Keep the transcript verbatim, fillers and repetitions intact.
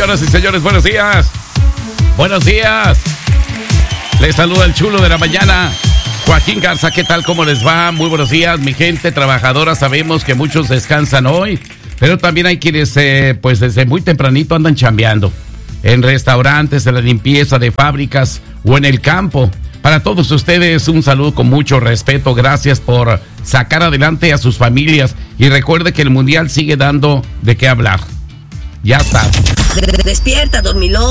Señoras y señores, buenos días. Buenos días. Les saluda el chulo de la mañana, Joaquín Garza. ¿Qué tal? ¿Cómo les va? Muy buenos días, mi gente trabajadora. Sabemos que muchos descansan hoy, pero también hay quienes, eh, pues desde muy tempranito andan chambeando. En restaurantes, en la limpieza de fábricas o en el campo. Para todos ustedes, un saludo con mucho respeto. Gracias por sacar adelante a sus familias. Y recuerde que el Mundial sigue dando de qué hablar. Ya está. Despierta, dormilón.